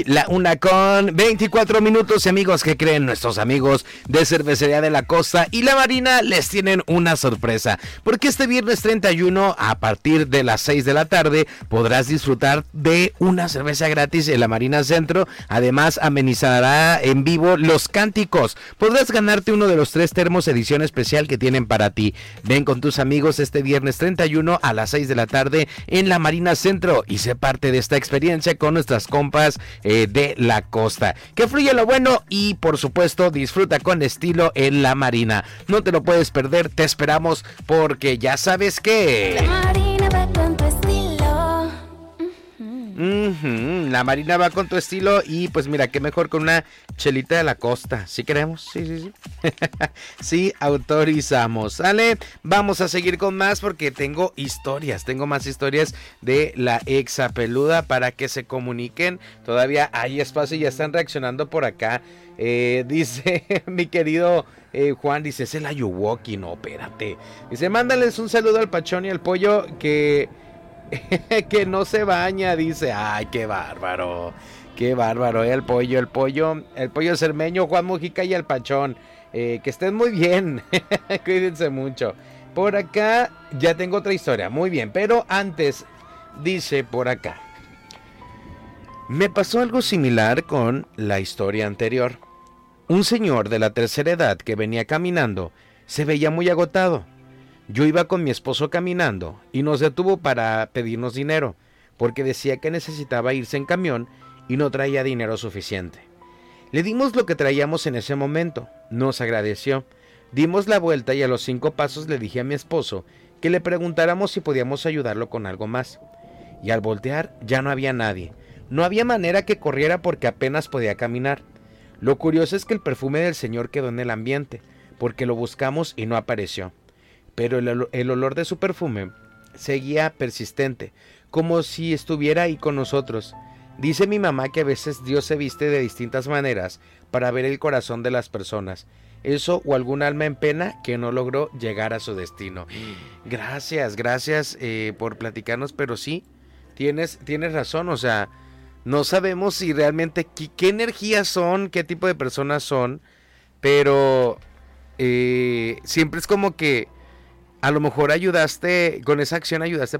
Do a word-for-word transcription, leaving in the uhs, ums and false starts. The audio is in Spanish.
La una con veinticuatro minutos, amigos. ¿Qué creen? Nuestros amigos de Cervecería de la Costa y La Marina les tienen una sorpresa, porque este viernes treinta y uno a partir de las seis de la tarde podrás disfrutar de una cerveza gratis en La Marina Centro. Además amenizará en vivo los cánticos. Podrás ganarte uno de los tres termos edición especial que tienen para ti. Ven con tus amigos este viernes treinta y uno a las seis de la tarde en La Marina Centro y sé parte de esta experiencia con nuestras compas eh, de la costa. Que fluya lo bueno y por supuesto disfruta con estilo en La Marina. No te lo puedes perder, te esperamos porque ya sabes que La Marina va con tu estilo. Uh-huh. La Marina va con tu estilo y pues mira, qué mejor con una chelita de la costa. ¿Sí queremos? Sí, sí, sí. Sí, autorizamos. ¿Sale? Vamos a seguir con más porque tengo historias, tengo más historias de la Exapeluda para que se comuniquen. Todavía hay espacio y ya están reaccionando por acá. Eh, dice mi querido eh, Juan, dice, es el Ayuwoki. No, espérate. Dice, mándales un saludo al Pachón y al Pollo que... que no se baña, dice. Ay, qué bárbaro, qué bárbaro, eh, el pollo, el pollo, el pollo cermeño, Juan Mujica y el Pachón. Eh, que estén muy bien, cuídense mucho. Por acá ya tengo otra historia, muy bien, pero antes, dice por acá, me pasó algo similar con la historia anterior. Un señor de la tercera edad que venía caminando se veía muy agotado. Yo iba con mi esposo caminando y nos detuvo para pedirnos dinero, porque decía que necesitaba irse en camión y no traía dinero suficiente. Le dimos lo que traíamos en ese momento, nos agradeció, dimos la vuelta y a los cinco pasos le dije a mi esposo que le preguntáramos si podíamos ayudarlo con algo más. Y al voltear ya no había nadie, no había manera que corriera porque apenas podía caminar. Lo curioso es que el perfume del señor quedó en el ambiente, porque lo buscamos y no apareció. Pero el, el olor de su perfume seguía persistente, como si estuviera ahí con nosotros. Dice mi mamá que a veces Dios se viste de distintas maneras para ver el corazón de las personas. Eso o algún alma en pena que no logró llegar a su destino. Gracias, gracias eh, por platicarnos, pero sí, tienes, tienes razón, o sea, no sabemos si realmente qué, qué energías son, qué tipo de personas son, pero eh, siempre es como que a lo mejor ayudaste, con esa acción ayudaste